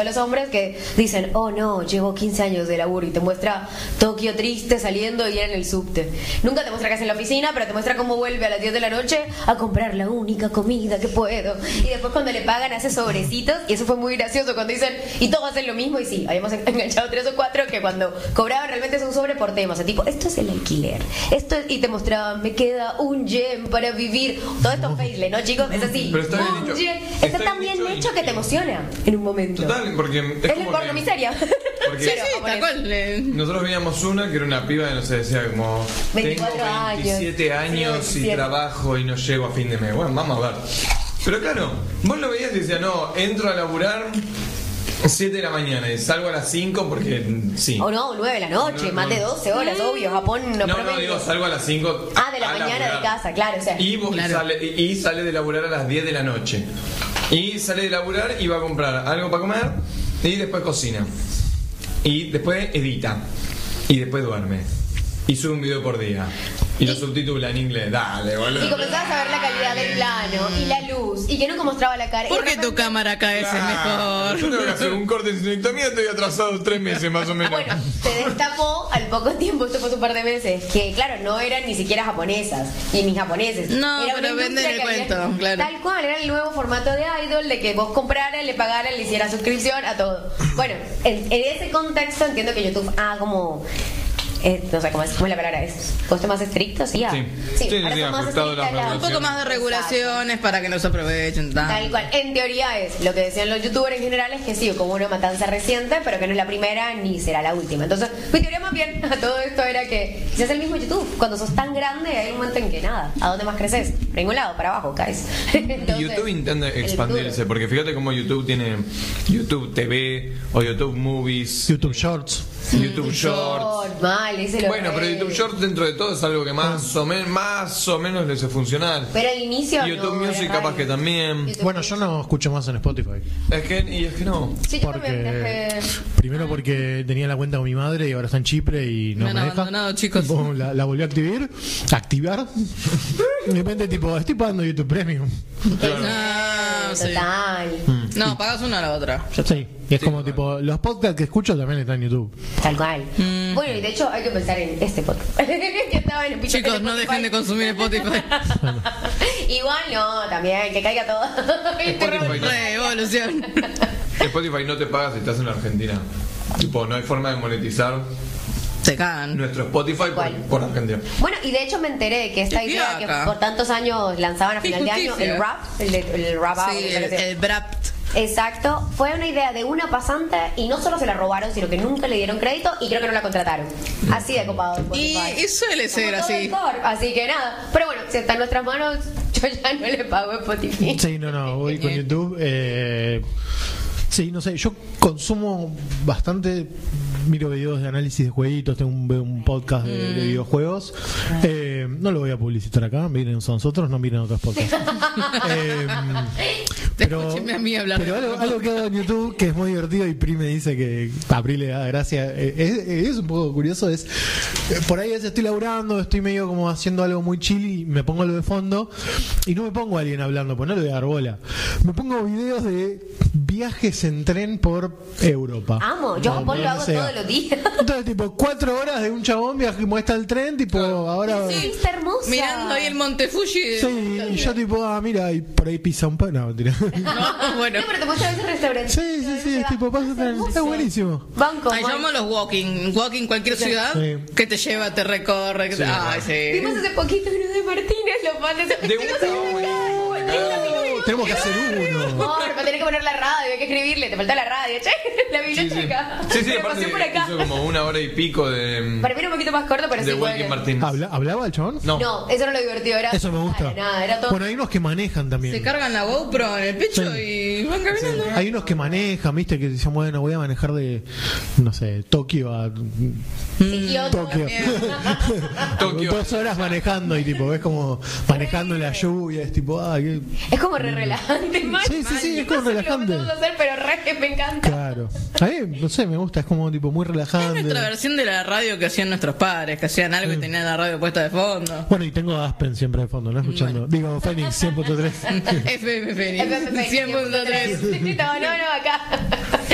Los hombres que dicen, oh no, llevo 15 años de laburo y te muestra Tokio triste saliendo y en el subte. Nunca te muestra qué hace en la oficina, pero te muestra cómo vuelve a las 10 de la noche a comprar la única comida que puedo. Y después cuando le pagan hace sobrecitos, y eso fue muy gracioso cuando dicen, y todos hacen lo mismo, y sí, habíamos enganchado 3 o 4 que cuando cobraban realmente es un sobre por temas, o tipo, esto es el alquiler, esto es, y te mostraban, me queda un yen para vivir. Todo esto faisle, ¿no, chicos? Es así. Pero está bien dicho. Está tan bien hecho que te emociona en un momento. Total, porque es el porno miseria. Porque Sí, tal cual. nosotros veíamos una que era una piba de, no sé, decía como 24 tengo 27 años sí, y 27. trabajo y no llego a fin de mes. Bueno, vamos a ver. Pero claro, vos lo veías y decías, no, entro a laburar 7 de la mañana y salgo a las 5 porque sí. O no, 9 de la noche, No, más de 12 horas, obvio. Japón no No, promedio. digo, salgo a las 5. Ah, de la mañana de casa, claro, o sea. Y vos sale de laburar a las 10 de la noche. Y sale de laburar y va a comprar algo para comer y después cocina. Y después edita. Y después duerme. Y sube un video por día. Y lo subtitula en inglés. Dale, boludo. Y comenzabas a ver la calidad del plano y la luz y que nunca mostraba la cara. ¿Por qué tu cámara acá es mejor? Yo tengo que hacer un corte de sinectomía, estoy atrasado 3 meses más o menos. Bueno, se destapó al poco tiempo, esto fue hace un par de meses, que claro, no eran ni siquiera japonesas, ni japoneses. No, era una pero venden industria el que había- cuento, claro. Tal cual, era el nuevo formato de idol, de que vos compraras, le pagaras, le hicieras suscripción a todo. Bueno, en ese contexto entiendo que YouTube como... no sé cómo es la palabra, es costo más estricto, sí. Sí, ahora sí, son más ajustado a las estrictas Un poco más de regulaciones para que no se aprovechen tanto. Tal cual, en teoría es lo que decían los youtubers en general, es que sí, como una matanza reciente, pero que no es la primera ni será la última. Entonces, mi teoría más bien a todo esto era que si es el mismo YouTube, cuando sos tan grande hay un momento en que nada, ¿a dónde más creces? Para ningún lado, para abajo caes. Entonces, YouTube intenta el expandirse, futuro. porque fíjate cómo YouTube tiene YouTube TV o YouTube Movies, YouTube Shorts. YouTube Shorts. Mal, ese lo Bueno, pero YouTube Shorts dentro de todo es algo que más o menos les es funcional. Pero al inicio YouTube no, Music era capaz raro. que también. YouTube Bueno, yo no escucho más en Spotify. Es que no. Sí, yo también Porque dejé... primero porque tenía la cuenta con mi madre y ahora está en Chipre y no Me han me deja. abandonado, chicos. Pum, la volví a activar. Y de repente tipo, estoy pagando YouTube Premium. No, sí. Total. No, pagas una a la otra. Sí. Y es como tipo, los podcasts que escucho también están en YouTube. Tal cual. Bueno, y de hecho hay que pensar en este podcast. Que estaba en el piso Chicos, de no Spotify. dejen de consumir Spotify. Igual no, también, que caiga todo. Spotify no. Revolución. Spotify no te paga si estás en Argentina. Tipo, no hay forma de monetizar Se cagan. nuestro Spotify ¿Cuál? por Argentina. Bueno, y de hecho me enteré de que esta Y idea que acá. por tantos años lanzaban a Qué final de año, injusticia. el rap, el rap out, Sí, me parece. el Brapt. Exacto, fue una idea de una pasante y no solo se la robaron, sino que nunca le dieron crédito y creo que no la contrataron. Así de copado. Y suele ser Como todo así. el core, así que nada. Pero bueno, si está en nuestras manos, yo ya no le pago a Spotify. Sí, no, voy con YouTube. Sí, no sé, yo consumo bastante, miro videos de análisis de jueguitos, tengo un podcast de videojuegos. No lo voy a publicitar acá, miren a nosotros, no miren otros podcasts. Escúchenme a mí hablar pero de algo que hago en YouTube que es muy divertido y Pri me dice que a Pri le da gracia, es un poco curioso, es por ahí a veces estoy laburando, estoy medio como haciendo algo muy chill y me pongo lo de fondo y no me pongo a alguien hablando, pues no le voy a dar bola. Me pongo videos de viajes en tren por Europa. Amo, yo Japón lo hago sea. todos los días. Entonces, tipo, 4 horas de un chabón muestra el tren, tipo, ahora... Sí, está hermosa. Mirando ahí el Monte Fuji. Sí, y yo tipo, mira, y por ahí pisa un pan. No, mentira. No, bueno. No, pero te muestra a veces restaurantes. Sí, es tipo, pasa tren. Está buenísimo. Banco. Ahí llamamos los walking cualquier ciudad Sí. que te lleva, te recorre. Que te... Ay, sí. Vimos hace poquito uno de Martínez, los padres De Tenemos que hacer uno. Amor, para tener que poner la radio, hay que escribirle, te falta la radio, che, la biblioteca. Sí, Me aparte pasé por acá. hizo como 1 hora y pico de Para mí era un poquito más corto, pero sí. Walking bueno. Martín. ¿Hablaba el chabón? No. No, eso no lo divertido, era. Eso me gusta. Para nada, era todo. Bueno, hay unos que manejan también. Se cargan la GoPro en el pecho y van caminando. Hay unos que manejan, viste, que dicen, bueno, voy a manejar de, no sé, Tokio a Sí, Kioto. Tokio. Tokio. 2 horas manejando y tipo, ves como manejando en la lluvia, es tipo, Es como re relajante, man. Sí, es como No sé relajante. Lo vamos a hacer, pero re me encanta. Claro. A mí, no sé, me gusta, es como tipo muy Es relajante. nuestra versión de la radio que hacían nuestros padres, que hacían algo y tenían la radio puesta de fondo. Bueno, y tengo a Aspen siempre de fondo, ¿no? Escuchando. Digo, Phoenix 100.3. FM Fénix. FFP, 100.3. No, acá.